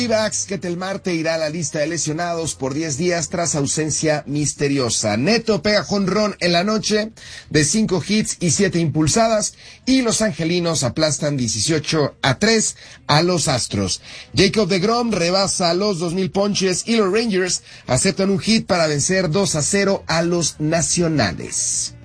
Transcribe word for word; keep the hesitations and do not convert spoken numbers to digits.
Divacs Ketel Marte irá a la lista de lesionados por diez días tras ausencia misteriosa. Neto pega jonrón en la noche de cinco hits y siete impulsadas y los angelinos aplastan dieciocho a tres a los Astros. Jacob deGrom rebasa los dos mil ponches y los Rangers aceptan un hit para vencer dos a cero a los Nacionales.